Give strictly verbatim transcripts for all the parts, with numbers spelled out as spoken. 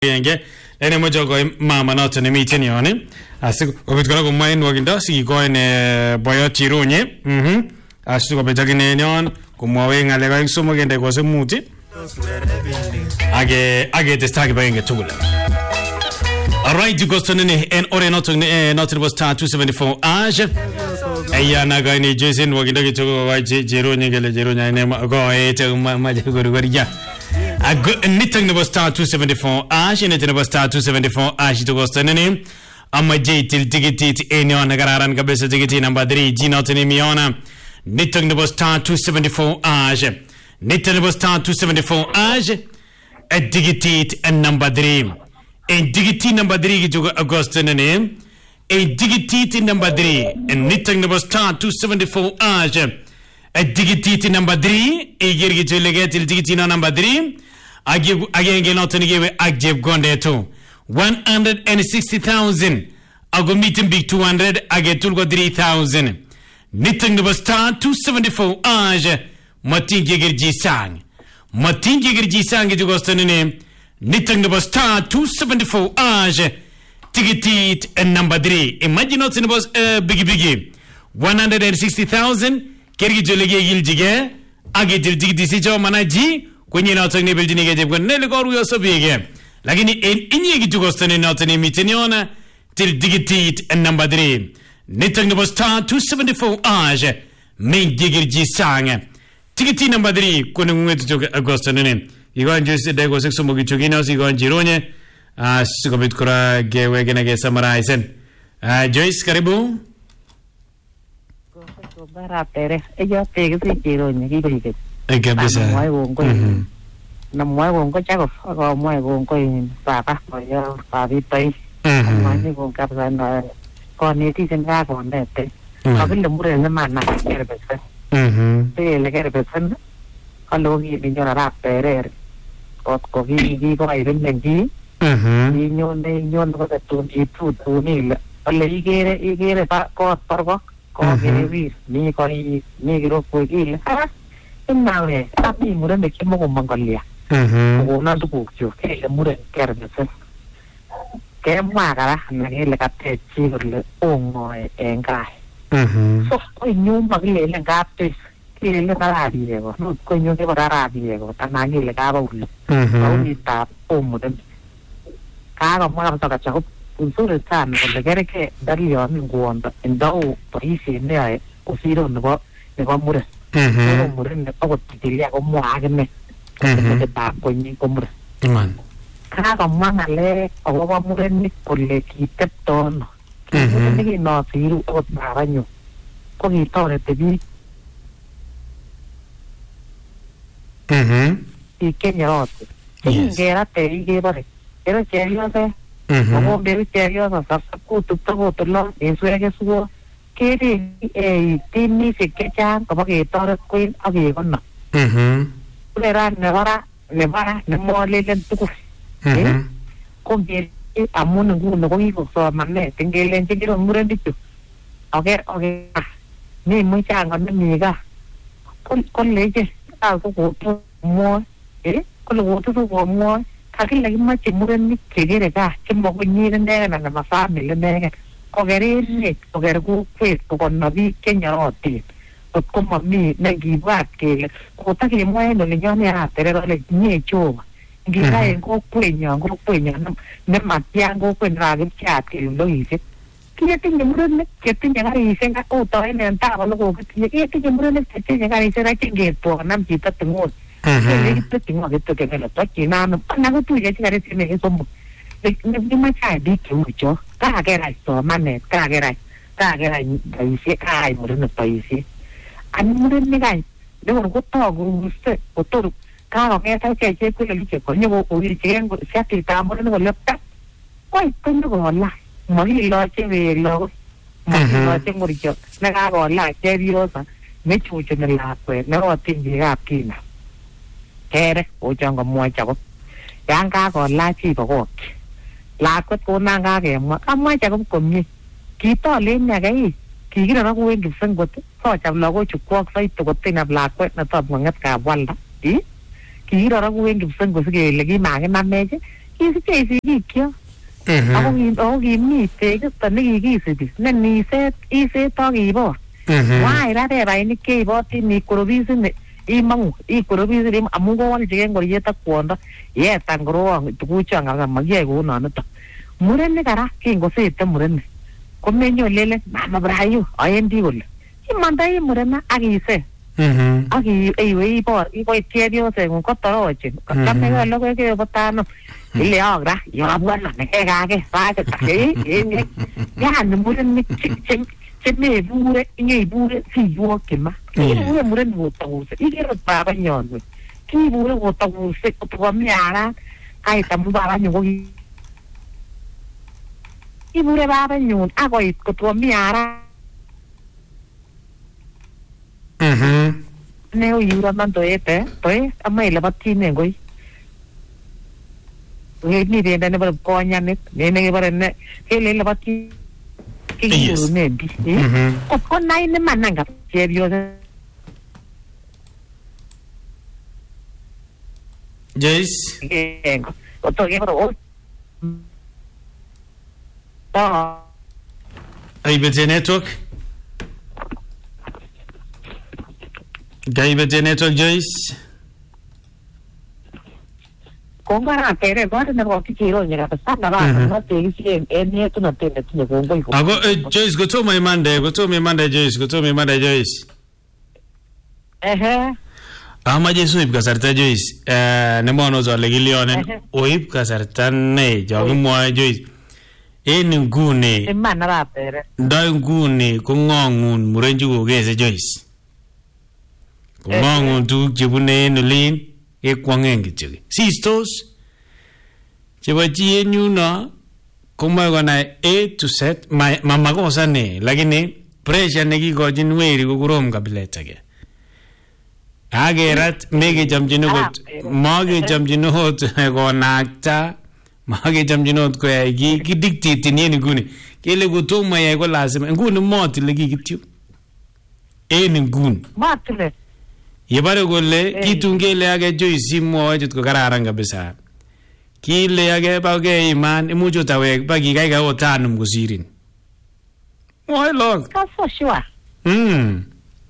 Yenge ene mojo ko mama noto ne miten yone asiku obit kora ko main waginda si ko ene boyo tironye mhm asiku ko betagine nyon ko mwawe ngale ga sumo gende ko se muti age age testagi bayenge tugula. Alright, you go to ne en ore noto ne noto was star two seventy-four age eya naga ni Jason waginda ke to wa jironye gele jironya ne go ete ma je go go ya a good knitting the star two seventy-four ash in it in the star two seventy-four ash to go stanene amma j til tigiti eni on gararan kabisa tigiti number three g not ni miona knitting the star two seventy-four ash knitting the star two seventy-four ash a tigiti and number three a tigiti number three to agostene a tigiti number three and knitting the star two seventy-four ash a tigiti number three a girgi to legate tigiti number three I give again get not to give I give gone there too. One hundred and sixty thousand. I go meeting big two hundred, I get to go three thousand. Knitting the star two seventy four age Martin Gigerji sang. Martin Gigerji sang it goes to the name. Knitting the star two seventy four age ticket and number three. Imagine not in the bus uh biggie biggie. One hundred and sixty thousand Kergi Jolige Giljige. I get the ticket manaji. Kwenye na otani building ge jeb nele goru yo sobige lakini inye gitu gostane na otani miteniona til digitit and number three nitang the star two seventy-four age main gigirji sang tigiti number three kone ngwetu to agostane ne igon jese de go sexo mogi chogina si gon jironye a sikobit kora gewe gena ge samaraisen Joyce karibu ko bara pere eyo te ge jironye gigirji kabisa mwai wongo na mwai wongo chako ko mwai wongo papa ko yo papi pai mwai ni wongo kabisa na ko ni ti sen ga ko ndete ko bin lumure na mana kere besa mhm te le kere besa ko lo gi bin yo ra pere ko ko gi gi ko ai bin gi mhm ni nyon ne nyon ko tu ni tu tu ni le le igere igere pa ko pargo ko ge vi ni ko ni ni ro ko gi nào này áp đi một lần để kiếm một bằng còn lẻ, cũng nó đủ chiều cái là một lần kẹt được chứ, cái mà cả là cái là cái thể chi rồi là ôm ngồi em cái, số cái nhung mà cái là cái cái cái là cái gì vậy cô, nó cái nhung cái là gì vậy cô, ta nói như là cái bao nhiêu, bao nhiêu ta ôm một lần, cái còn mà làm sao cả cháu cũng số được sản, còn cái cái đã liều mình quần, em đâu phải xin này, cũng xin rồi nó có nó có một lần. Mhm. Kemudian aku tidak aku mau aja nih. Kita tak punya kumur. Cuman. Karena kamu ngale, aku mau kemudian nih boleh kita ton. Kemudian ini nasiru aku baranyu. Kau kita oleh tadi. Mhm. Ikan nyerot. Ini kira tadi kira apa? Kira serius ya. Kamu beri serius apa? Aku tuh tuh tuh lo, itu aja semua. Cái đi tin đi xịt cái trang có cái to được quên ở gì con nọ, cái ra nó ra nó ra nó mua lên lên tu, con gì cái amun nó cũng nó có cái cuộc sống mà này tiếng cái lên trên cái đồng mua lên đi chứ, ok ok,นี่mới trang còn nó gì cả, con con lấy chứ, tao có cổ tôi mua, ấy, con là cổ tôi tôi mua, thằng cái lấy mà chỉ mua lên đi chỉ cái này cả, chỉ một cái gì lên đây là mà pha mình lên đây cái Ogere ne, ogere ku kwet ko nabi Kenya oti. Ko kuma mi na giba ke ko ta ke mo no le nyane a tere le nye cho. Ngira en ko kwenya ko kwenya ne matia ko kwenra ke chat ke lo ise. Kia ke nyumre ne ke te nyanga ise ka ko to ne ta ko lo ko ke ke ke nyumre ne ke te nyanga ise ra ke ge to nam ji ta tengo. Ke le ke te ngo ke to ke le to ki na no na ko tu ye ke re se ne so mo. Nhưng mà chạy đi cứu cho cả cái này số mà này cả cái này cả cái này thấy sẽ ai một đứa thấy sẽ anh muốn đến cái này nếu mà có to cũng sẽ có to được cả là nghe thấy chạy chơi cũng là chỉ có nhiều bộ đi chơi cũng sẽ thì ta muốn nó lập tắt ôi tôi nó còn lại mới lo chơi về lo mới lo chơi một chút nó ra còn lại chơi đi rồi mấy chú cho nên là quên nó là tiền gì gặp kia nào cái đấy ôi cho con mua cháu cái cá còn lại chỉ có là có cô nàng ga cái mà ăn mai chắc cũng cùng như kỹ to lên nhà cái kỹ cái đó quên cái sân của tôi chăm lo có chụp quạt xây tụt tên là là quét nó tập bằng ngắt cảวันđó ý kỹ đó quên cái sân của cái là cái mà cái năm nay chứ kisiche sigikyo ako ako kimite kito nekikisibi ne niset iset akibor wai rarebainik keiboti ni korobisin imangu ikorobisin amu kowolchigei ngoriet ak kwondo yetan korowong tugucho makiyai kounonito murenik kora kingosete murenik komenyo lele mama brayu aendi kole imandai murena akise ak iwe ibor ikoit chepyosengung kotorochin kachame logoek chebo tano ile akra yabwana nekekake sake take yani murenik chemebure inyeibure siyokima ibure murenik kotokuse ikere baba nyonwe kibure kotokuse kotokomiara kaitamu baba nyun koki ibure baba nyun akoit kotokomiara Mhm. ne uyura man toete toe ama ilabatine ngoi ngi ni de ne bar konya ne ne ne bar ne hele labati ki ne bi ko ko nai ne mananga chebio Yes. ko to ge ro ta Ai bete network. Gai bete network Joyce. Kongara pere gore ne ko kiro nyera pasana ba no te si en ne tu na te ne tu ne ko ko Ago Joyce go to my Monday, go to my Monday Joyce, go to my Monday Joyce. eh Ama Jesu ib kasarta Joyce. Eh ne mono zo legilionen o ib kasarta ne jogi mo Joyce. En ngune. e mana ba pere. Ndai ngune ko ngongun murenju go gese Joyce. Ko ngongun tu jibune nulin e kwangen kityo. Sistos chebo chienyu no kuma gona A to Z mama kosa ne lakini pressure nekikochin weri ko korom kabilet age. Agerat mege chamchin okot mage chamchin okot konakta mage chamchin okot koyai ki kidictate ni nguni kele kotomo yai ko lazima nguni motile kikityo en nguni Matile. yebare kole kitungele age Joyce mwoe ko kararan kabisa kile age bage iman imuch utawek bagi kai ka otanum kusirin mwoe log Ka for sure. mm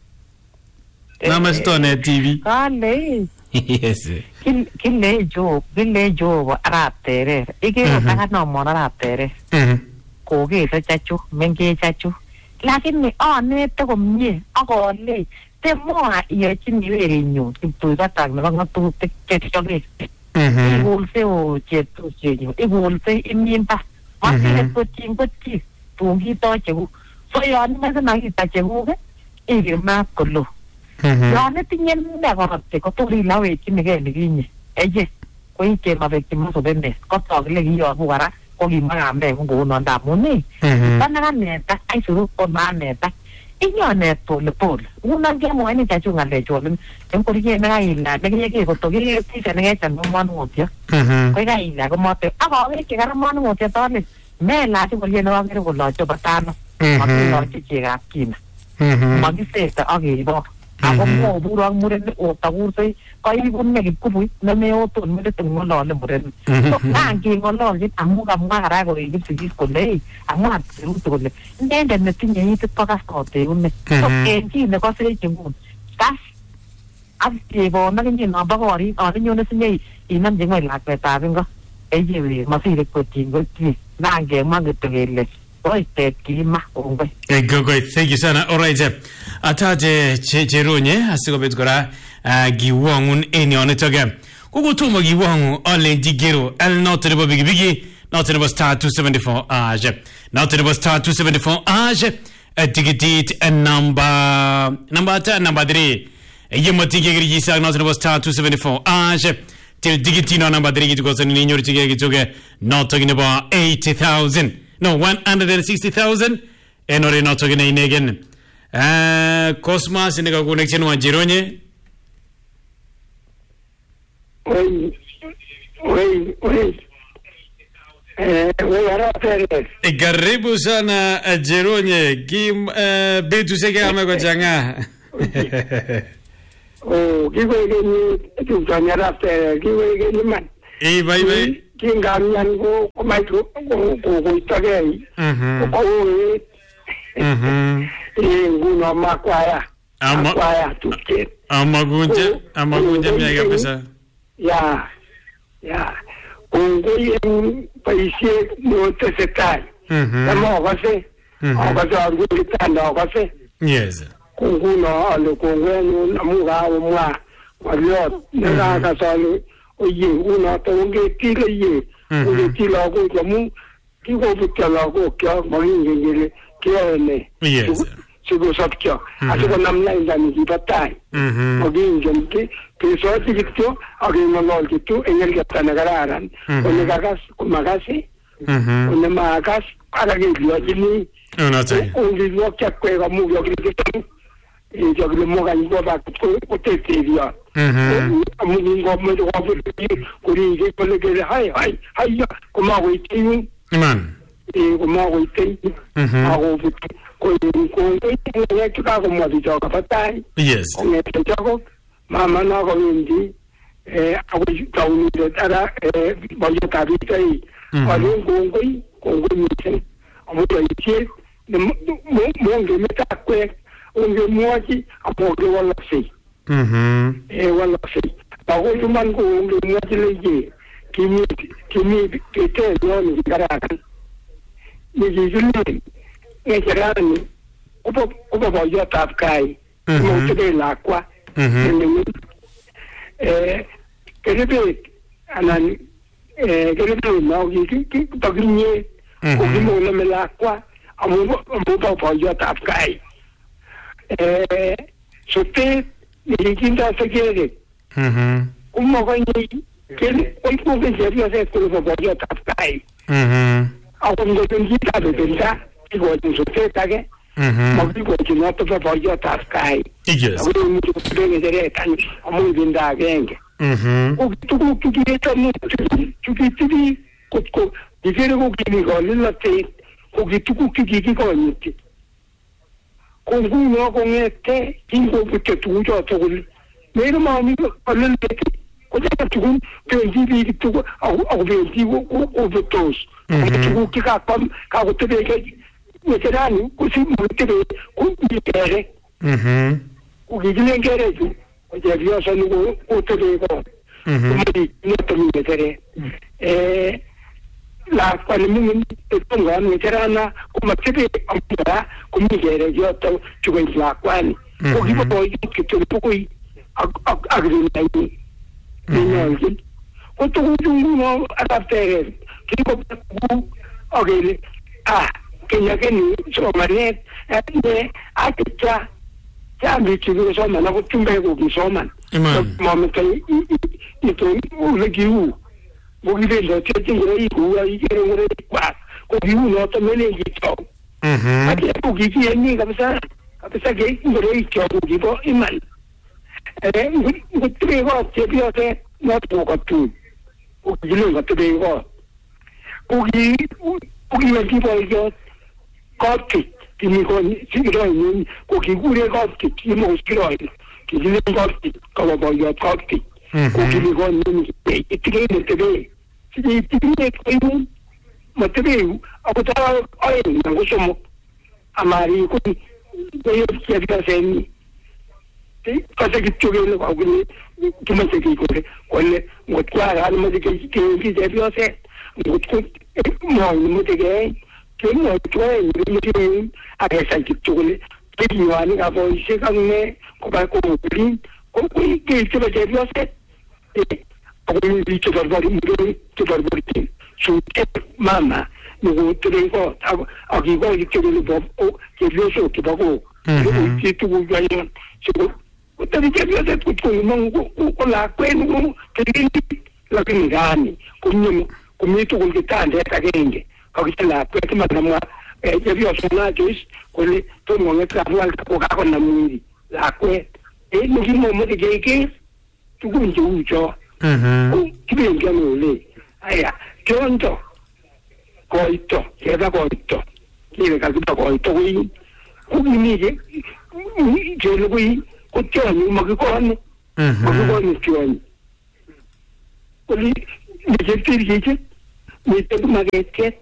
Namastone T V Kale. yes Kin kile jo kile jo aratere. Ike ka no mo aratere. mhm Ko ge sa chachu menge chachu. Lakini ane te komye akole te mo ye chini weri nyu tu ta ta na nga tu te ke choge. mhm Igulse o chetu chenyo. Igulse imimpa. Masile ko tingo ti. Tungi to chegu. So yon ma na kita chegu ke. Ige ma kolo. mhm Yon tinye ne korote ko to ri lawe chini ke ni kinye. Eje ko ike ma vekti ma so bende. Ko to le gi yo buara ko gi ma ambe ko no nda mo ni. mhm Pana neta ai suru ko ma neta. Inyo neto le pol. Una ge mo ni ta chunga le chol. En ko ri na ila, ne ge ge ko to ge ti se ne tan mo mo tia. mhm Ko ga ila ko mo te. Aba ge ke ga mo mo tia to le. Me la ti ko ye no ge ko lo cho batano. Ma ko lo ti che ga kina. mhm Ma gi se ta age bo. Ako mo bu ro mo re o ta u se ko i bu ne ge ku bu na me o to me te mo lo le mo re. So na ge ngo lo ji amu ga ma ra ko ri ti ko le. Amu a ru to le. Ndende ne ti ni ti pa ka ko te un ne. So ke ti ne ko se ti mu. Kas abti bo na ni no ba ko ri o ni ne se ni i nam je ngai la pe ta bin ko. E je wi ma si le ko ti ko ti. Na ge ma ge te le. Oi te ki ma ko ngai. Eh, go go thank you sana all right atate che cheronye asiko betkora giwongun eni onetoge kukutuma giwongu ole digero el notere bo bigi bigi notere bo star two seventy-four age notere bo star two seventy-four age a ticket and number number ten number three yemo tigeri gisa notere bo star two seventy-four age till digitino number three to go so ni nyori tigeri toge not talking about eighty thousand no one hundred sixty thousand enore not talking in again uh Cosmas in the connection wa Jironye Oi, oi, oi. Eh, oi, ara pere. e karibu sana uh, Jironye kim uh, betu seke ame ko changa Oh, kiwe geni tu kanya ra pere, kiwe geni man. e bye bye kingamyan ko kumay ko ko itagay ko uwi nguno makwaya makwaya tukit amagunje amagunje mya kabisa ya ya kung yung paisye mo tesetai tamo kasi kasi ang gulitanda kasi yes kung kuno ano kung ano namuga umwa waliot nakakasalo oye una tonge tile ye ule tila ko jamu kiko butala ko kya mahingele kya ne yes sigo sapcha asiko namla indani kipatai ogin jomke peso tikito agin malol kitu engel gatana gararanone gagas kumagasi one magas para que lo jini una te un video que kwega mu yo kitu e jogre mo ga ngo ba ko te te dia amu ngo mo do ko ko ri ge ko le ge hai hai hai ko ma wi tin man e ko ma wi tin a go ko ko ne ki ka ko mo di jo ka patai yes ne te jo mama na ko ndi e a ko ta uni de ara e bo yo ta bi tai ko ni ko ko ko ko ni te amu to ichi mo mo nge meta kwe unge moji apoge wala sei mhm e wala sei bago tuman ko unge moji leje kimi kimi kete yon garakan ni jijule e jarani upo upo bo yo tap kai mo tebe la kwa mhm eh kerebe anan eh kerebe no ki ki paginye ko mo na mela kwa amu amu bo yo tap kai eh sote ni kinda segere mhm como ganhei que hoy pude ser yo sé que lo voy a tapar mhm a cuando tenía de pensar digo en sote tague mhm mo digo que no te voy a tapar yes ahora mucho que de tan muy bien da genge mhm o tu tu que está no tu que ti ko ko dire ko que ni go la te ko que tu que que ko ni con uno con este cinco que tú yo todo pero mami hablan de que oye tú que vivi tú o vivo o de todos tú que ka pam ka te de que veterano ku si mo te de ku ni kere mhm ku gile kere tú oye Dios no o te de ko mhm no te me tere eh la kwalimu etonga veterana kuma tebe amura kumigere yoto chuwen la kwani ko gibo boy ki to to koi agri nai ni ko to ko no adaptere ki ko bu ogele ah kenya keni so manet ne akicha jambi chibi so mana ko tumbe ko ki so man mama kai ni to ulegiu Bogile lo che ti rei ku ai che ore qua ko di uno to me ne gito mhm ati ku gi gi ni ka sa ka sa ge rei cho ku gi bo iman eh ku tre go che bi o te no to ko tu ku gi lo ka tre go ku gi ku gi ni bo yo ko ti ti ni ko ni si ro ni ku gi ku re go ti ti mo si ro ki gi ni go ti ko bo yo ko ti ko ki ni go ni ti ti ni te be ti ti ni ko ni mo te be a ko ta ai na ko somo amari ko ni yo ki ya se ni ti ka se ki tu ge lo ko ni tu me se ki ko ko le mo kwa ra mo de ki ki ki de yo se mo ko mo mo te ge ke mo to ni ni a ke sa ki tu le ti yo ani ka bo se ka ne ko ba ko ni ko ko ki ti be de yo se Aku di coba beri mungkin coba beri suket mama nunggu terengko aku aku kau itu dulu bob oh jadi so kita kau itu gaya so tapi jadi ada tu tu memang kau lakukan kau terima lagi ni kumnya kumnya tu kau kita ada tak kenge kau kita lakukan tu macam eh jadi orang nak jenis kau ni tu orang kita awal kau kau namun lakukan eh mungkin mau mesti keke tu kau jauh jauh mhm kibe ngano le aya tonto koito keda koito kibe ka kuba koito wi kubini je je lo wi ko tani mo ko ni mhm mo ko ni tani ko ni ni je ti je mitei magetiet,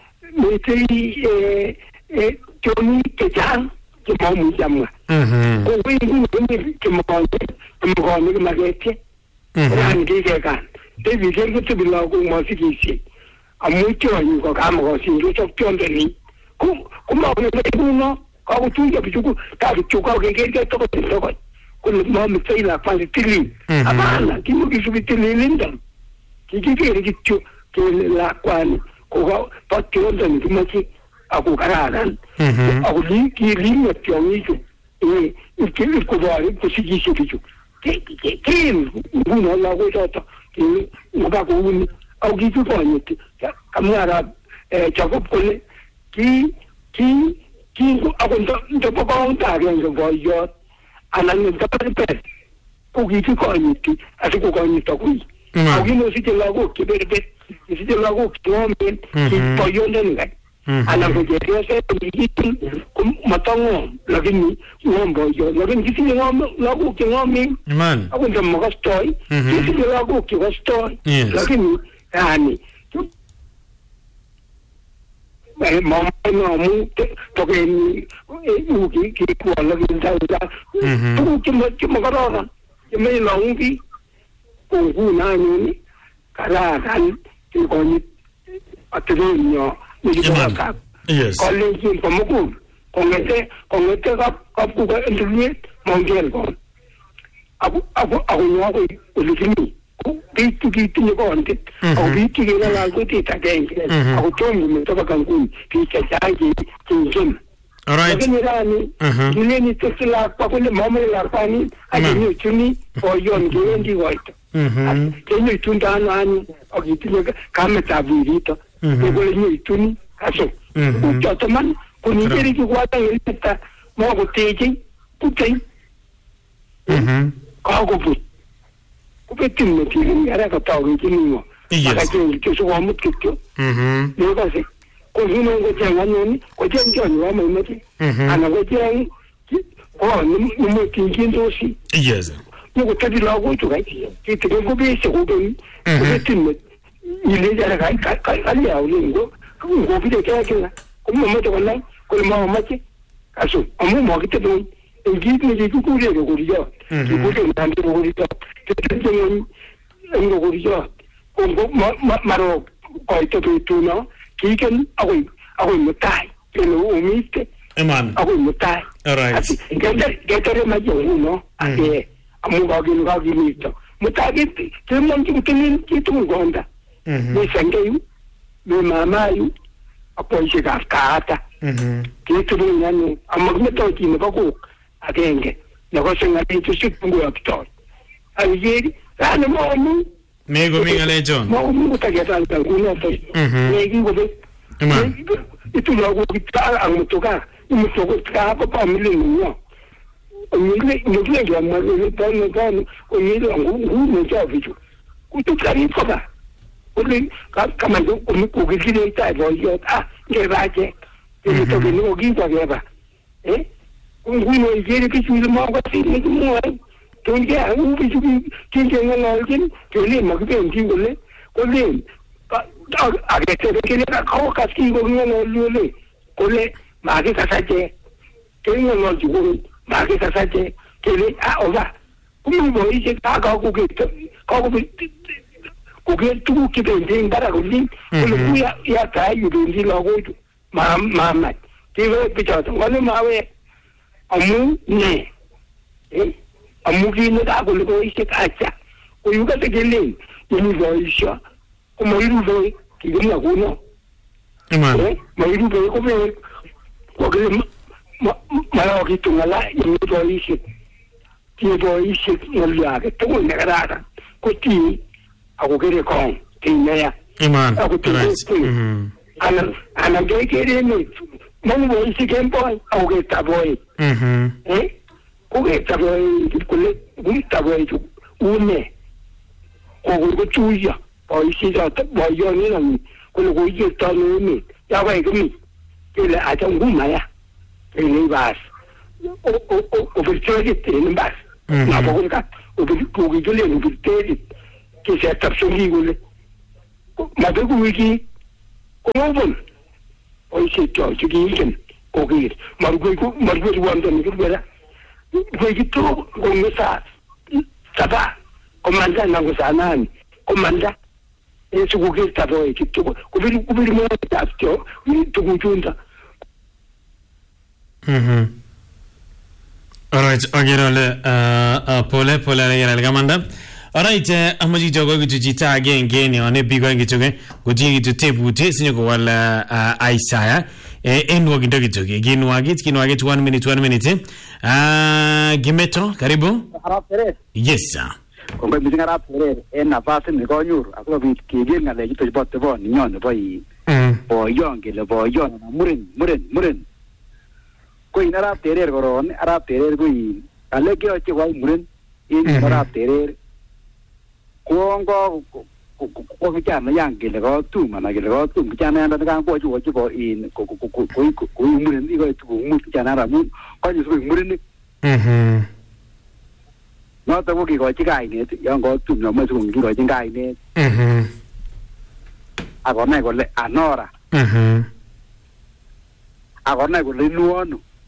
mitei tiong'ik chechang chemaimuchi amwa. Ko nguni chemokoni magetiet. Rani kikekan. Tebi ketebi lagok masikisiek. Amu tionyi ko kamakosin kechob tiondoni. Kumakone kuno kakutuyo bichuku kakichuka kekerke tokot tokot. Kule mamitei lakwani tilil. Hapana, kimukisubi tililindo. Kikikere kityo kele lakwani ko pa tiondoni kimache ako kararan. Ako li kilinyo tionyichu. Eh, ikili kubari kusikisiek bichu. Kim nguno lagok choto ngabakuni au kikikonyiti kamwara Jacob kole ki ki ki ako ndo papa agenge boyot anan ndapepe ko kikikonyiti asikokonyito kui au kino sije lagok keberbe sije lagok tomen ki boyondeni ngai anan ko jeriose yitin matango lakini ngombo yo lakini kisi ngombo lagok ngombe man ako ndo magastoi kisi lagok kigastoi lakini yani eh mama no mu to ke ni uki ki ko lakini ta tu kimo kimo garona kimo longi ko na ni kala kan ki ko ni atrenyo. Yes. College ko muku kongete kongete kap kap ku internet mongel ko abu abu abu nyo ko ulimi ku bitu bitu ni ko ante au bitu ni la ko ti ta genge au tongu me to kan ku ti cha cha ji tin. All right. Ni rani ni ni tsila pa ko le mama la pani ani ni chuni o yon gendi waito. Mhm. Kenyo tunda nani o gitu kama tabirito. Ko ni tuni kaso. Utotoman kunigeri kwata yita mo ko teji putai. Mhm. Ka ko put. Ko petin ne ti ara ka tawo ti ni mo. Ka ke ke so wa mut ke. Mhm. Yo ka se. Ko hino ko janga ni ko jenjo ni wa mo meti. Ana ko jeng ko ni mo ti jindo si. Yes. Yo ko tadi la ko to kai. Ti te ko be se ko be. Ko petin ne. Ile ja ka ka ka ali a ulingo. Ko bide kaya kuma mata wallahi ko ma mace kaso amma mo kita don ingi ne ji ku re ko riyo ki ko den dan ko riyo te te ni ngo ko riyo ko ma maro ko ito tu no ki ken akoy akoy mutai pero umiste eman akoy mutai alright gete gete ma jo no ate amu ga gi ga gi ni to mutai ke man ki tin ki tu gonda ni sangayu ni mamayu apo ise kata mhm ke tu ni nani amma to ki ne ko agenge na ko senga ni tu sikungu ya to ali ana mo mu mego minga le John mo mu ta ga ta ku no to ne gi go be ma itu lo ko ta ang to ka mu to ko ta ko pa mi le ni ni le ni le ga ma le ta no ta ko ni lo ngu ni ja vi ku tu ka ni ko ba Uli kama ndo ukikile ita boyo ah ngebaje ni to ni ogizwa geba eh ngwino igere kichule mwa si ni mwa tonge au bichu kinge ngana alkin tole magbe ngingole kole agete kele ka ko kaski go ngana lule kole mage kasaje kenyo no jugo mage kasaje kele a oba kumu boyi je ka ka ko ke ka ko kuke tuku kipende ngara kuli kule kuya ya tayu bendi logo ma mama kiwe pichato ngale mawe amu ne eh amu kine ka kule ko ise kacha uyuka tegele ni voisha kuma iru voy kigina kuno eman ma iru voy ko be ko kile ma ma ki tungala ni voisha ti voisha ngala ke to ngara ko ti ako kere kong tineya iman ako tineya mhm ana ana ge kere ni mo mo isi kempo ako ke taboy mhm eh ko ke taboy kule gu taboy tu une ko ko tuya o isi ja taboy yo ni na ko ko ye ta no ni ya ba ke kele a ta ngu ma ya ni bas o o o vertege ni bas na bo ka o ko ko le ni vertege que se tapsongi gole ma de ku wiki Komoban boisiet cho chikiken koker margoi margoi wanda ni kubera kwa kitu ngomesa saba komanda na ngusanani komanda yesu kukita boy kitu kubiri kubiri mo tafto tukujunda. Mhm. Alright, agirole uh pole pole agirole kamanda. Alright, amaji jogo gitu jita again again on a big one gitu ke goji gitu tebu te sinyo ko wala Isaiah eh en wagi dogi togi again wagi kin wagi one minute one minute ah Gimeto karibu. Yes sir. Kung may nga rap rin, eh napasin ni Konyur, ako bit kigil nga lagi to bot bo ninyo no boy. Bo yon gele bo yon murin murin murin. Ko inarap terer goron, arap terer ko in. Ale ke oche wai murin, in arap terer. Ko ngo ko kichana yang gele go tu mana gele go tu kichana anda kan ko chu chu in ko ko ko ko ko murin i go tu mu kichana ra mu ko ni su murin. Mhm. Nó tôi có kỳ gọi chiếc gai này, yang có tụm nó mới dùng cái gọi chiếc gai này. Mhm. À con này còn lại à nó ra. Mhm. À con này còn lên luôn.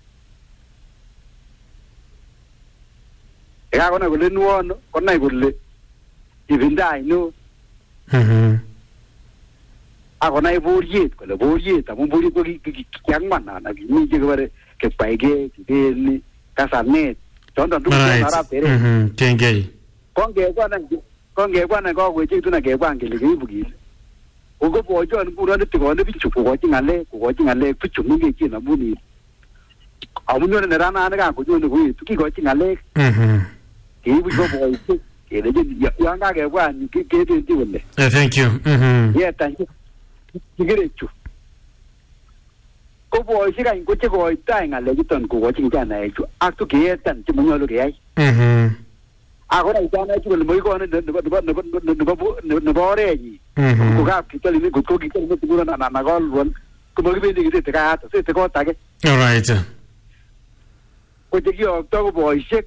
Cái con này còn lên luôn, con này còn lên. Thì vấn đề nữa. Mhm. À con này vô gì, còn là vô gì, ta muốn vô gì có cái cái trắng mặt nào, cái gì cái cái cái bài cái cái cái sản này. Chọn chọn đúng cái nào ra thế. Mhm. Tenge. Con ghé qua này, con ghé qua này có quay chơi tôi là ghé qua cái cái gì vậy? Cô có bỏ cho anh cô ra được cái nó bị chụp của chính anh lệ, của chính anh lệ bị chụp những cái chuyện nó buồn đi. Ông nói là ra na nó cả của tôi nó vui, tôi cái gọi chính anh lệ. Mhm. Cái bị có bỏ chứ, cái đấy chứ, yang cả ghé qua cái cái chuyện gì vậy? Thank you. Mhm. Yeah, thank you. Cái đấy chứ. Cô bỏ chứ cái cô chỉ gọi tay anh lệ cái tuần của chính anh này chứ, ác tôi kia tuần chứ muốn nói cái. Mhm. À cái này cho nên chú mới có nó nó nó nó nó nó nó nó bỏ đấy gì. Cô gặp cái cái này cô cô cái này nó nó nó nó có luôn. Cô mới biết cái cái cái cái cái cái cái. Alright. Cô chỉ có tôi có boy shit.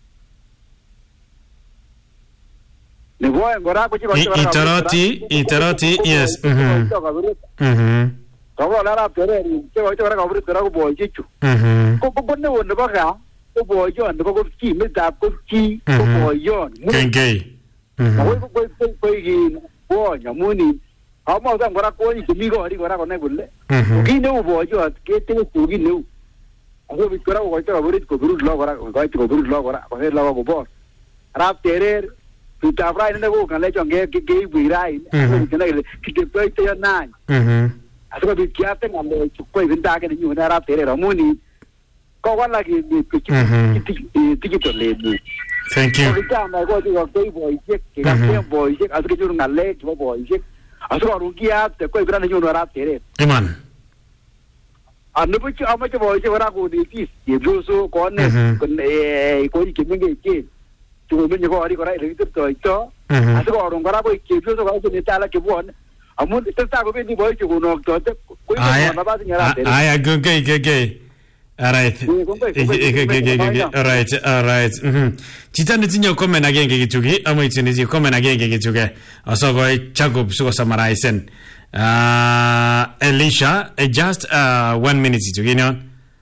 Nếu có người ra cô chỉ có. Interoti, interoti, yes. Mhm. Mhm. Có là ra cái này, chứ có cho nó có biết cái nó boy shit. Mhm. Cô cô nó nó có cả. Cô boy yon, cô có chi mới đạp cô chi, cô boy yon. Tenge. Mhm. Cô cô cô cô cái boy nhà mua ni. Họ mau rằng ra cô như mi gọi đi ra con này buồn lệ. Cái nếu boy yon, cái tên của cái nếu. Aku biết cái đó gọi cho bớt cô bớt lo ra, gọi cho bớt lo ra, có thể lo có boss. Rap terer, tu ta fry nên cô cần lấy cho cái cái cái bì rai. Cái này cái cái tới tới nai. Mhm. Aku biết kia tên là cô bên ta cái như là rap terer, mua ni. Có quan là cái cái cái cái cái chuyện này. Thank you. Cái cha này có cái cái boy chiếc, cái cái boy chiếc, à cái chỗ ngàn lệ cái boy chiếc, à cái orang kia, cái cái bên này như là thế đấy. Iman. À nếu như ông ấy cái boy chiếc orang có đi tí, cái blue số con này, con này có cái mấy cái kia, chúng mình như có đi có đấy, cái cái đó, à cái orang có ra cái cái blue số có cái này là cái buồn, à muốn cái ta có bên đi boy chiếc nó đó, cái cái nó bao nhiêu là thế. Ai ai good good good good. Alright. Alright, alright. Mhm. Chitani tinyo comment again ke gitugi, amo itini ji comment again ke gituge. Also go chago sugo summarize. Uh Elisha, uh, just uh one minute to you know.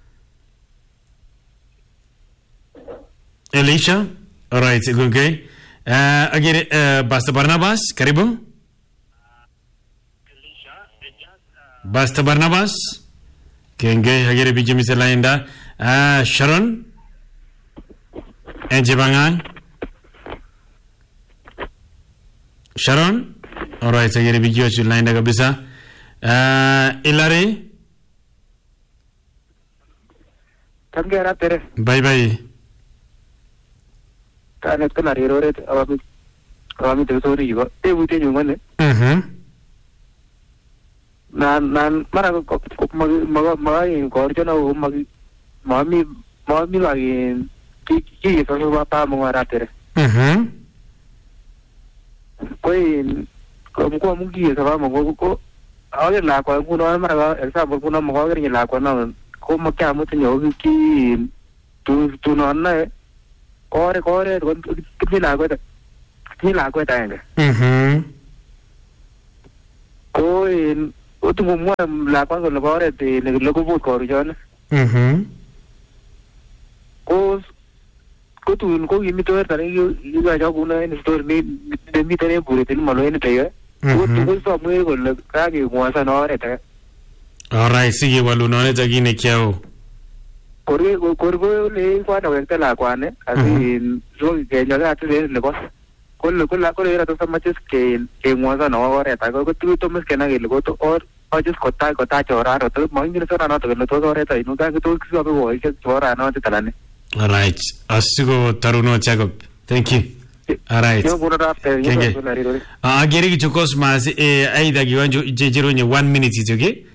Elisha, alright, okay. Uh again uh Basta Barnabas, karibu. Elisha, just uh Basta Barnabas. Kenge hagere biji misala inda ah Sharon Enjibangan Sharon, alright, hagere biji wachu lainda kabisa. ah Ilari Kangera tere. Bye bye. Kana kana rero awami awami to sorry go. E bute nyumane. Mhm. Nan nan mana ko mag mag mag ko cho nó mag mami mami lagi ki ki ko ba pa mo ara tere. Mhm. Koi ko ko mo ki sa mo ko ko awle la ko ko no mara ga example ko no mo ga ni la ko no ko mo kya mo tinyo ki tu tu no na ko re ko re ko ki la ko ta ki la ko ta nge. Mhm. Ko Kotungumwa lakwa kole bo oret nekile kobut koruchon. Mhm. Ko kotun ko kimito werta nekikacho kuna en store ni miten en buret ni malo en tayo. Kotun somwe kole kakemwasan oret age. Alright, sige walunone takine kyao. Kore kore le kwana wekta lakwane asi so kenyo ga tire le kos. Kole kole kole era to samaches ke ke mwasan oret age ko tu to mes kena kele ko to or ajus kota kota choraro to mangin so na to kele to oret ai no ga to kiso be wo ke chorano te talane. Alright, asigo taruno Jacob. Thank you. Alright. Ah, gere ki chokos mas eh aida giwanjo jejero nye one minute itoke.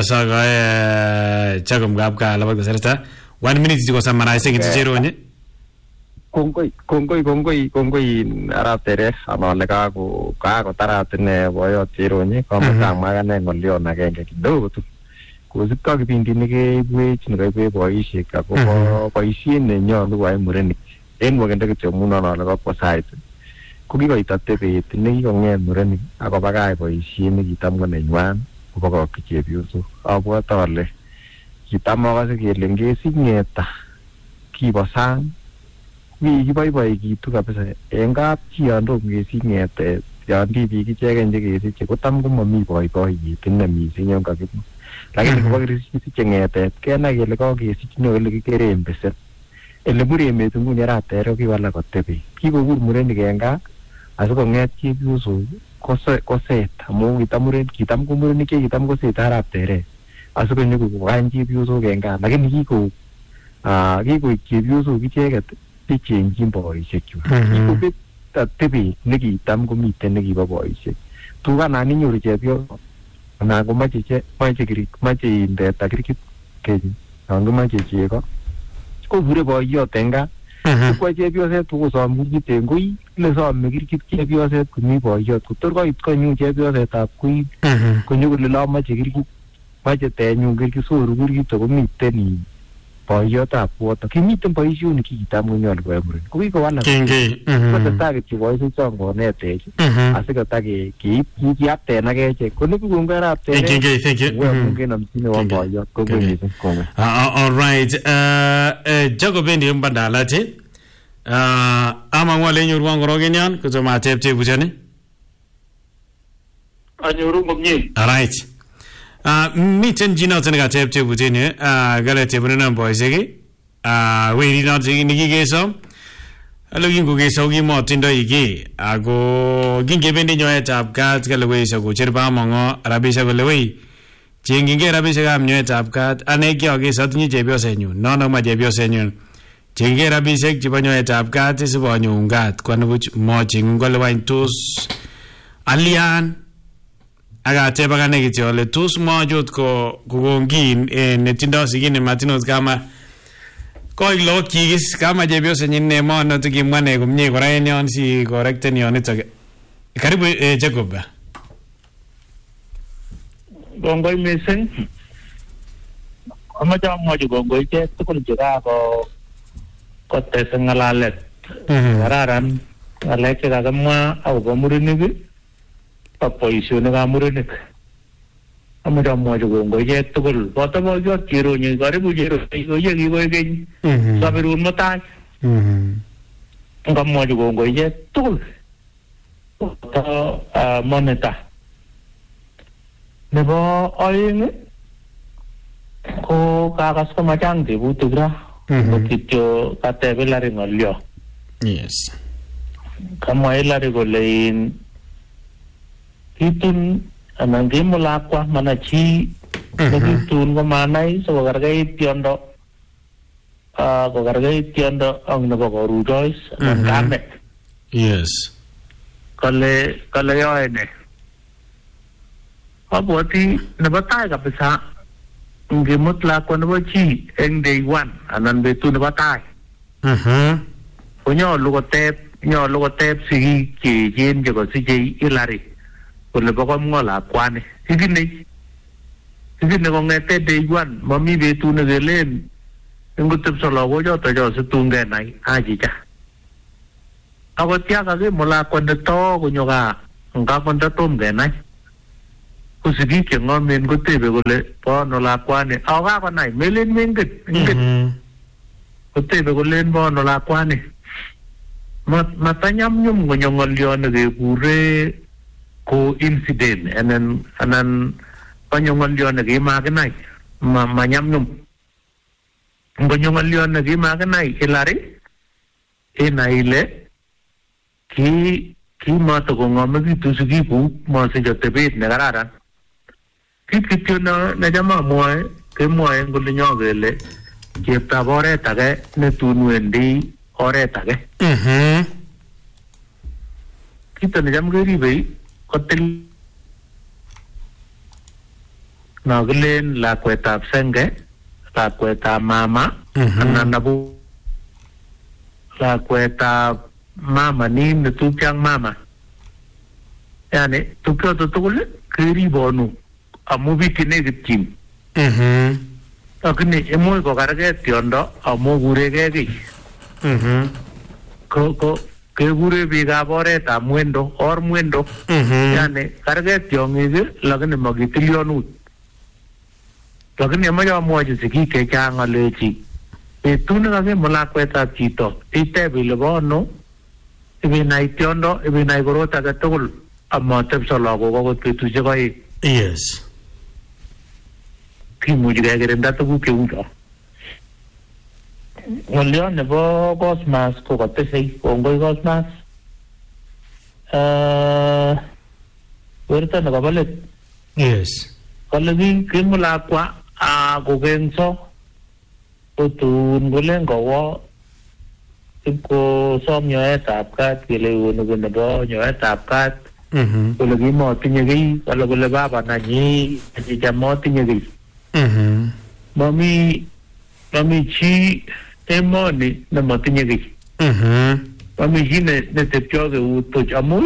Asaga Jacob gabka labak dasarta. One minute itoke samara ise jejero nye. Kongoi kongoi kongoi kongoi arap tere amale ka ko ka ko taratne boyo jero nye komang magane ngolio nagenge kidogo tu. Kosipto kipindi nekebwech nekaibe boisiek akobo boisiet nenyolu koyai murenik en wakende kityo munon ale kokwo sait ko kikoit atebet nekikong'et murenik akobakach boisiet nekitam ko nenywan kobokokyi chepyosok. Abwote ale kitam akose kele ngesich ng'eta kibo sang kikiboiboikitu kabisa en kapchi yon tom kesich ng'etet yon tibik icheken chekesiche kotam komomii boiboiyet ine missing yon kakimwa. Lakini kwa kisiche ng'etet kenai kele kokesich ne ole kikeren besen ele mure emet nguni arap tere kiwalak kotebe kikokur murenik en gaa asikong'et chepyosok koset amu kitam muren kitam ko murenik chekitam koset arap tere asikonyo kokany chepyosok en gaa lakini kiko kikoik chepyosok icheket chechengchin boisiekchwak kikobet atebet nekitam komiten nekibo boisiek tukanan inyoru chepyosok anan komache che mache kirik mache indeta kirikit keny yon komache chego kobure boiyot en gaa kwa chepyoset kosom kirikit en koi ile some kirikit chepyoset komi boiyot kotor koit konyu chepyosetab koi konyo kole lo mache kirikit mache tenyu kirikit soru kirikit komiten boiyotab kuoto kimiten boisionik kikitam konyolu koyai muren ko kikowalak kotesetai kityo boisiek chon konetech asikotake keip kiyapten ak echek ko nekikongoi arap tere kenamchine wa boiyot ko missing kongoi. All right, Jacob bendi mbandalate amangwa lenyoru ngorogenyan kuzoma tep tebuchani anyoru komye. All right. Ah, miten jina tena tep tebutene ah gale tebuna boysegi ah we not nigi geso alo gingo geso gi motindo igi ago ginge bende nyoetab kat gale we so go cherba mongo rabisha gole we jenginge rabisha gam nyoetab kat ane kyo geso tinyi chebyosenyu nono ma chebyosenyu jenge rabisha chibo nyoetab kat sibo nyungat kwanu buch mojing gole wain tus alian aga teba gane kityo le tus mojot ko kongin netindo sigine matinos kama koi lo kigis kama jebyosen nyine mono tukimwane kumnye kora enyon si correcten yon itoke karibu Jacob gongoi missing amache amwochi gongoi che tugul chekako kotes ng'alalet kararan ng'alek chekakimwa akobo murenik ak boisionikab murenik. Amache amwochi kongoi ichek tugul boto boiyot Cheronyi karibu Cheronyi koye kikoek keny sabirun mutai ngamwochi kongoi ichek tugul boto monita. Nebo oeng ko kakas komachang tebutik ra ko kityo kateb Hillary ng'olyo. Yes. Kamwa Hillary kole in kitun anan kimulakwa mana chi nekitun ko manai so kokargeit tiondo kokargeit tiondo ang nebo koruchois anan kamet. Yes. Kale kale yoe ne abwati nebo tai kabisa ngimut lakwa nebo chi eng day one anan betut nebo tai konyolu koteb nyolu koteb sigik cheechen chekosichei Hillary kole bo komwa lakwani ikine ikine kong'ete day one mami betut nekelen ngotepso lagochoto cho situngenai achicha akot ya kakimwa lakwa neto konyo gaa ngap nda tom kenai kusikik che ngomen kotebe kole bo ano lakwani ako kakonai melen menget inget kotebe kolen bo ano lakwani matanyamnyum konyo ngolyo nekekure ko incident anan anan konyo ngolyo nekimakinai manyamnyum konyo ngolyo nekimakinai ilari inai ile ki kimatokong'omekitu sikikuk masich atebet nekararan. Kit kityo necham amwoe kemwoe kole nyo kele cheptab oret age netun wendi oret age. Kito necham keribei kotil nakilen lakwetab senge, lakwetab mama anan nabu lakwetab mama nin netupchang mama. Yani tupchoto tugul keribonu amu biik chenekityin. Lakini imuch kokargei tiondo amu kuregei kiy. Ko ko kekure biikab oretab mwendo or mwendo. Yani kargei tiong'ik lakini makitilionut. Lakini amache amwochi sikik chechang alechi betut nekakimut lakwetab chito iteb ile bo ano ibinai tiondo ibinai korot age tugul amatebso lagok akot betusiek oeng. Yes. Kimuchi kekirinda tuguk cheu cho. Ng'olyo nebo Cosmas ko katesei kongoi Cosmas. Werto nekabo let. Yes. Kole kimut lakwa kokengso kotun kolen kowo ipkosom nyoetab kat kele konu ko nebo nyoetab kat. Kole kimotinye kiy kole kole baba nanyi achicha motinye kiy. Mami mami chi emoni nemotinye kiy. Mami chi netepcho keut buch amu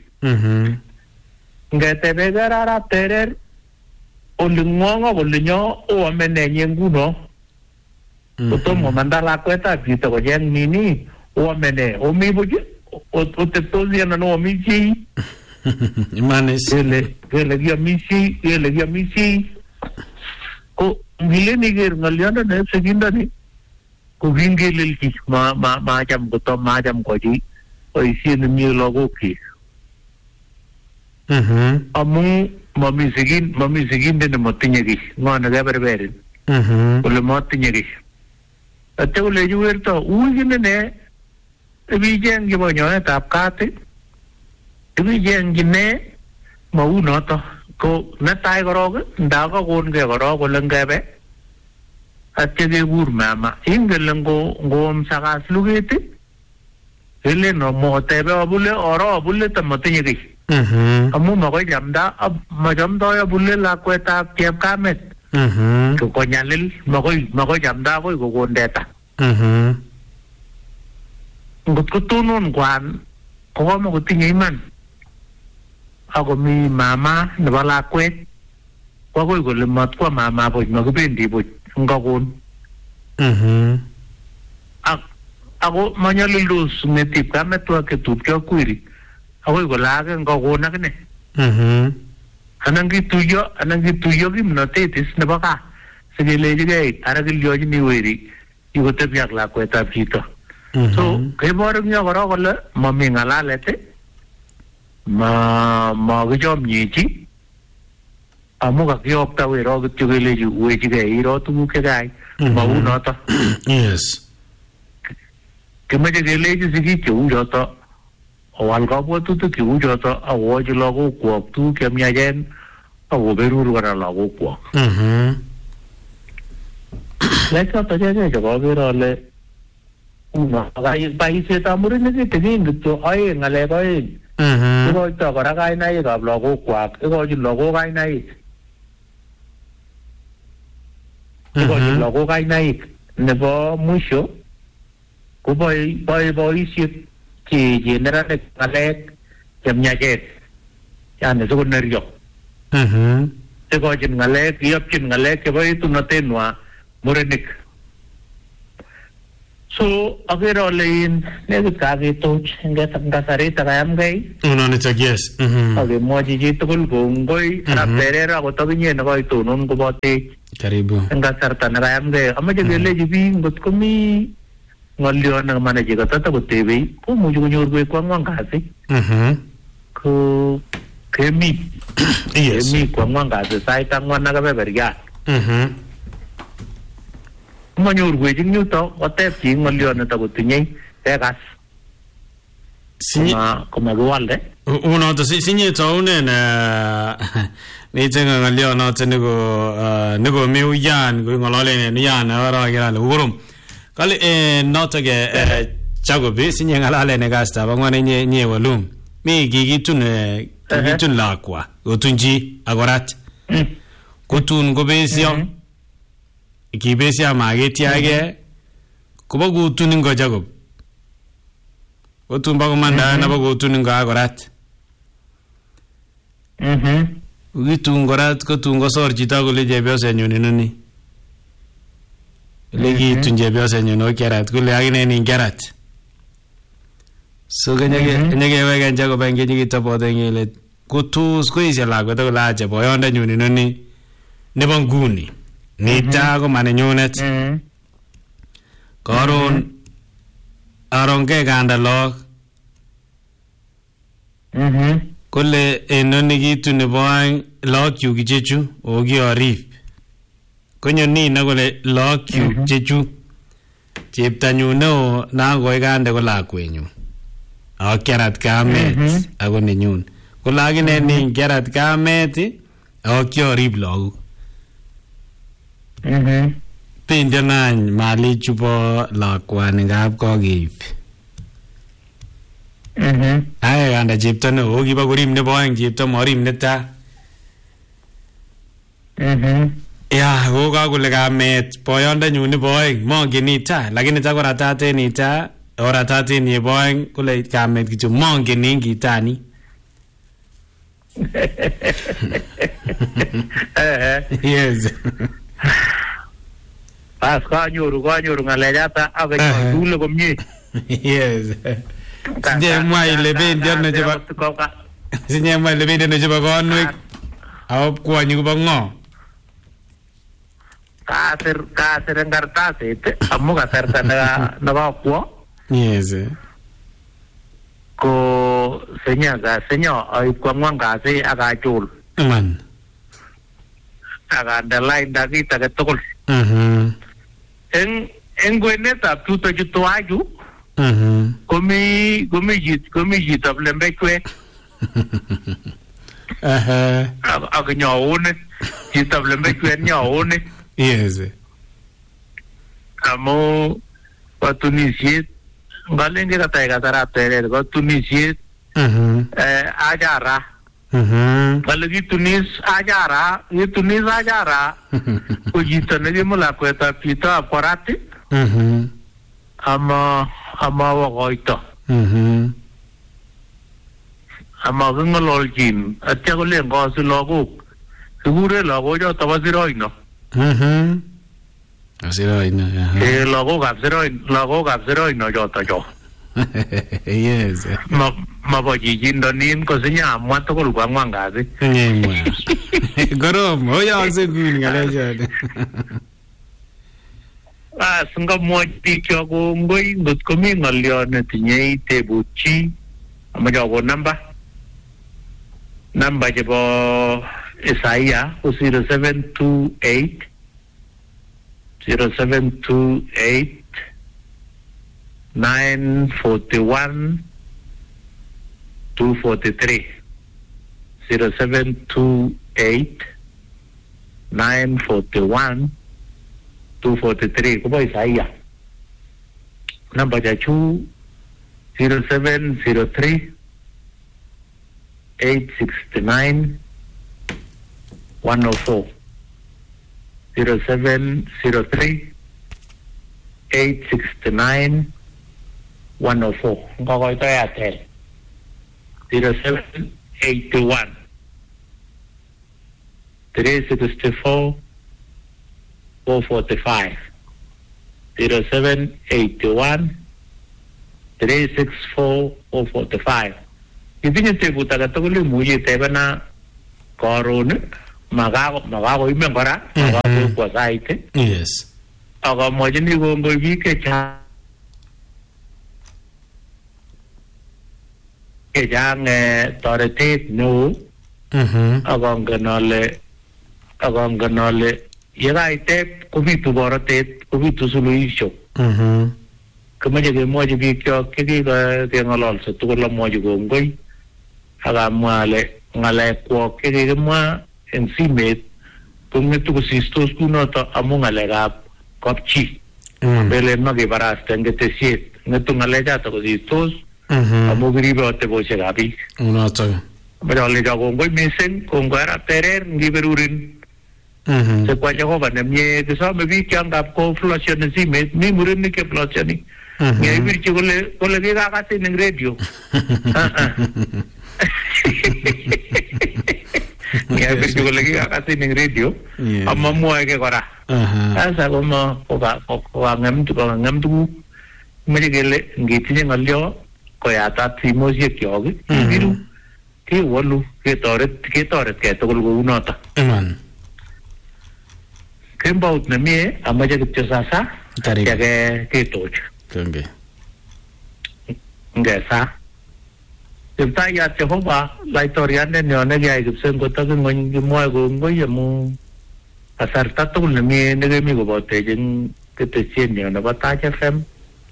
ngetebe Arap Terer oli ng'wong ak oli nyo oame nenyi nguno. Kotom komanda lakwetab chito kocheng nini oame ne omi buch oteptosi anan oami chi. Imanis. Kele kele kiamisi kele kiamisi ko ngileni ker ng'olyondo ne sekindoni ko kingelelchi ma ma macham kotom macham kochi boisiet nemie lagokchik. Amu mami sikin mami sikindet nemotinye kiy ng'o nekeberberin kole motinye kiy. Atya kolechi werto ui kinene ibicheng chebo nyoetab kat ibichengchi ne mau noto ko netai korok ndakakongei korok kole ngebe atya kekur mama ingele ngo ngom sakas luget kele no motebe abule oro abule tamotinye kiy. Amu makoi chamda machamdoi abule lakwetab chepkamet ko konyalil makoi makoi chamda akoi kokon teta. Ngot kotonon kwan ko kamakotinye iman ako mi mama nebo lakwet ko akoi kole matkwa mama buch makibendi buch ngakon. Ako manyalildos ngetip kametwa ketupcho kwiri akoi kole ake ngakon akine. Anan kituyo anan kituyo kimnotetis nebo kaa sikelechigei ara kilyochini weri ikotebi ak lakwetab chito. So kebor eng yo kora kole mami ng'alalet ma makichomyechi amu kakiyokta wero kityo kelechi wechigei iro tuguk chekayai mau noto. Yes. Kimache kelechi sikik cheu choto owal kabwatutik cheu choto akowochi lagokwok tuguk chemiachen akoberur kora lagokwok. Lechoto cheke chekakere ale boisietab murenik kitikin kityo oeng ng'alek oeng. Ikoito kora kainaikab lagokwak ikochin lagok kainaik. Ikochin lagok kainaik nebo mwisho ko boisiet che neranik ng'alek chemiachen yani sikoneryo. Ikochin ng'alek iyopchin ng'alek chebo etunotenwa murenik. So agere ole in nekit kakituch eng kasarit akayamgei. Unonitok, yes. Akemwochi chitugul kongoi arap Perera akot akinye nekoitonon kobotech. Karibu. Eng kasarta nekayamgei. Amache kelechi biik ngot komi ng'olyon nekamane chi kotatakotebei komuchi konyorwech ko ang'wan kasi. Ko kemi kemi ko ang'wan kasi sait ang'wan ak kebeberyat. Manyorwech ing yuto koteb chi ng'olyon netakotinyei tekas. Komakiwalde. Unoto sinye taunen nitenge ng'olyon noto niko mi uyan ko ng'ololen uyan arakirale urum. Kale eh noto ke chagobe sinye ng'alale ne kasta bangwane nye nye walum. Mi gigitun gigitun lakwa otunji agorat. Kutun gobesyo. Ikibesya mageti age kuba gutun ngo Jacob. Kutun bago manda na bago gutun ngo agorat. Mhm. Ugitun gorat kutun go sor chita kole jebyo nyoni nani. Legi tunje byo nyoni kerat kule agine ni kerat. So ganyage ganyage wega Jacob bangi ni kitapode ngile kutus ko isya lago to laje boyonda nyoni nani ne banguni. Nita ko manenyunet. Karon aron ke gandalok. Mhm. Kole enoni gitu ne boy lock yu gijechu ogi arif. Konyo ni na kole lock yu jechu. Cheptanyu no na go gande ko lakwenyu. Akerat kamet ago nenyun. Kolagine ni kerat kamet akyo arif log. Mhm. Pindanan mali chupo lakwani ngap kogeip. Mhm. Ay ganda chepto no ogi ba gorim ne boeng chepto morim neta. Mhm. Ya go ga kole kamet boyonda nyu ne boeng mongenita lakini ta kora tate nita ora tate ni boeng kole kamet kitu mongeni ngitani. Yes. Pas kanyoru kanyoru ngalechata akanyoru dule komye. Yes. Sinye mwa ile bendi ano cheba Sinye mwa ile bendi ano cheba konwek Aop kwonyi kuba ngo Kasir Kasir eng kartasit amu kasarta nakakwo. Yes. Ko senya ga senya aip kwa ngwang kasi akachul. Man. Akanda line dakita ketugul. Mhm. Eng eng kwenetab chuto chutuaju. Mhm. Komi komi jit komi jitab lembechwe. Aha. Ak nyaone jitab lembechwe nyaone. Yes. Amo patunisiet ngalenge katay kasarap terer ko tunisiet. Mhm. Eh ajara. Mhm. Kalau gitunis ajara, gitunis ajara. Kujita nagi mula kweta kita aparati. Mhm. Ama ama wakoito. Mhm. Ama ngololkin. Atya ko len ko si lagok. Siguro lagok jo tabasiroy no. Mhm. Asiroy no. Eh lagok absiroy, lagok absiroy no jo ta jo. Yes. Ma mabojijindo nin ko sinya amwa tugul kwa ngwangazi. Nyemwa. Gorom, oya segun ngalejo. Ah, sanga mo pikyo ko ngoy ngot ko mi ngolyo na tinyei tebuchi. Amaja ko namba. Namba je bo Isaiah zero seven two eight zero seven two eight nine forty-one two forty-three zero seven two eight nine forty-one two forty-three ko ba Isaiah number ja chu zero seven zero three eight sixty-nine one oh four zero seven zero three eight sixty-nine one oh four ngokoy to Airtel zero seven eighty-one three sixty-four four forty-five zero seven eight one three six four four four five. Itinye tebut age tugul imuche itebena karon magago magago imen kora magago kwa site. Yes. Akamwachini kongoi biik chechang chechang toretet neo. Akongen ale akongen ale yekaiteb kobitu borotet, kobitu suluhisho. Kimache kemwochi biik chok chekikeng'ololso tugul amwochi kongoi akamwa ale ng'alekwok chekikimwa eng simet kong'etu kosistos kunoto amu ng'alekab kapchi. Mbele makibaraste eng ketesiet ng'etu ng'alechato kosistos amu kiribe ateboshekab biik. Unoto. Machalecho kongoi mising, kongoi Arap Terer ngiberurin. Sekwa Jehova nemye kisome biik changap ko floshoni simet, mi murenik che floshoni. Ngewirchi kole kole kikakasin eng radio. Ngewirchi kole kikakasin eng radio. Amma mwoe ke kora. Sasa koma kokang'em tuguk. Meche kele ngitinye ng'olyo koyatat simoshek chok ibiru kewalu ketoret ketoret ke tugul kounoto. Amen. Kembaut nemie amache kityo sasa yake ketoch. Konge. Ngesa. Kiptayat Jehova laitorian nenyo nekiyai kipsengot ak ng'ony kimwoe kongoi amu kasarta tugul nemie nekemi kobotechin ketesienyo nebo Taach F M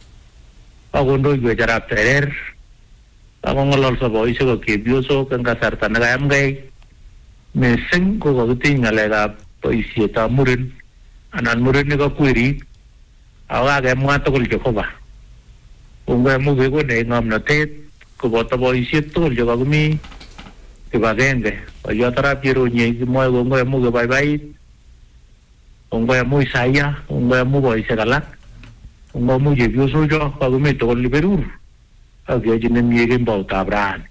akondoiwech Arap Terer akong'ololso boisiek ak chepyosok eng kasarta nekayamgei mising ko kakitiny ng'alekab boisietab muren anan murenik ak werik ako kakemwa tugul Jehova. Kongoi amu kekonech ng'omnotet koboto boisiet tugul chekakimi kibagenge. Boiyot Arap Cheronye kimwoe kongoi amu kebaibait, kongoi amu Isaiah, kongoi amu boisiek alak, kongoi amu chepyosocho kakimi tugul berur akeyochi nemie kemboutab rani.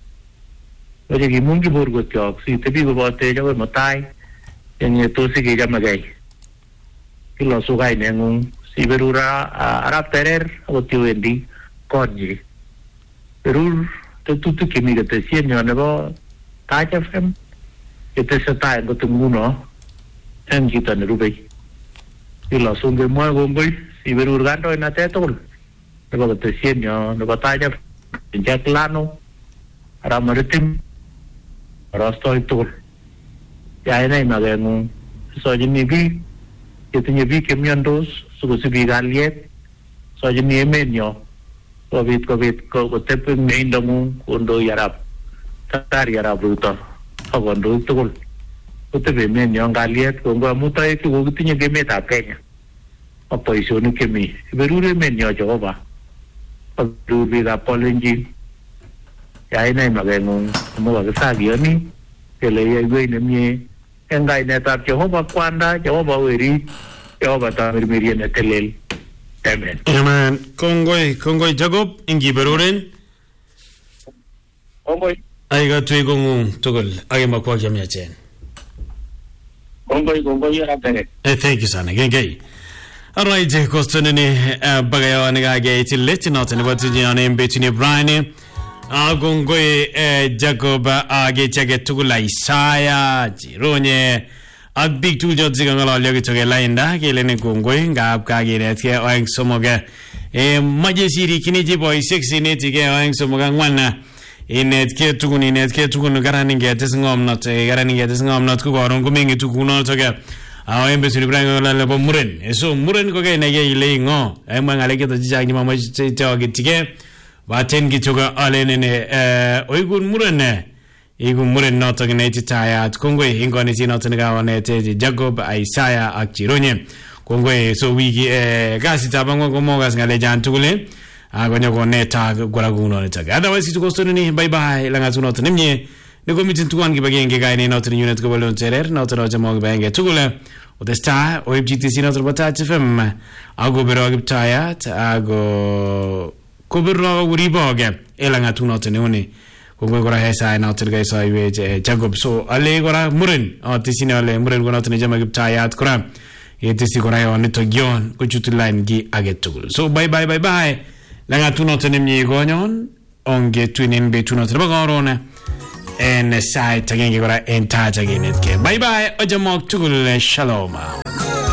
Moche kimungchi borwekyok sitebi kobotech akoi mutai yeng'etosi kechamegei. Kilosu kaineng'ung siberur Arap Terer akot yewendi konyi. Berur tetutik chemi ketesienyo nebo Taach F M chetesetai eng nguno eng chito nerubei. Kilosu ngemwoe kongoi siberur kandoinatet tugul nebo ketesienyo nebo Taach F M Jack Lano, Arap Maritim, rostoi tugul. Yaenei mageng'ung sochini biik chetinye biik chemiondos sikosibi kalyet, sochini emenyo kobit kobit koteb eng meindong'ung kondoi Arap Daktari Arap Ruto ak kondoik tugul koteb emenyo eng kalyet. Kongoi amu toek chekokitinye eng emetab Kenya ak boisionik chemi iberur emenyo Jehova ak berur biikab Kalenjin. Yaenei mageng'ung amu kakisakiyoni kele yaiwei nemie eng kainetab Jehova kwanda, Jehova werit, Jehova tamirmiriet netelel. Amen. Amen. Kongoi, kongoi Jacob ingiberuren. Kongoi. Aiga tui kong'ung tugul akimakwak chemiachen. Kongoi, kongoi Arap Terer. Eh, thank you sana. Gengei. Alright, kostonini bagayo nikage tillet note nebo tijani mbetuni Brian. Agongoi Jacob age chage tugula Isaiah Cheronye ak big tugul jot ziga ngalo kitoke lainda kele ne kongoi ngap kageret ke oeng somoga e majesiri kiniji boy sexy netike oeng somoga ngwana inet ke tugun inet ke tugun garani ngetes ngomnot garani ngetes ngomnot ko koron ko mingi tuguno toke aw embe suri branga ngala bo muren eso muren ko ke nege ile ngo ay mangale ke to jijagi mama tike tike baten kitoka alenene eh oigun muren igun muren noto ne titaya kongoi ingoni sinoto ne gawanete Jacob Isaiah ak Cheronye kongoi so wiki eh gasi tabango ko mogas ngale jan tugule agonyo ko neta gora guno ne taga otherwise to gosto ni bye bye langa tunoto nemye ne komitin tuwan gibagenge gaine noto ni unit ko bolon terer noto no jamo gibagenge tugule o the star o F G T C noto Taach F M ago bero gibtaya ago kobirro uriboge elanga tunoto ne oni kongoi gora hesa na tilga so iwe Jacob so ale gora muren o tisine ale muren gona tene jama gibtaya kora yetesi kora yon nitok yon kochutu line gi age tugul. So bye bye bye bye. Langa tunoto nemye konyon onge twinin be tunoto ba korona en site agenge kora en taja genetke. Bye bye ojamok tugul shalom.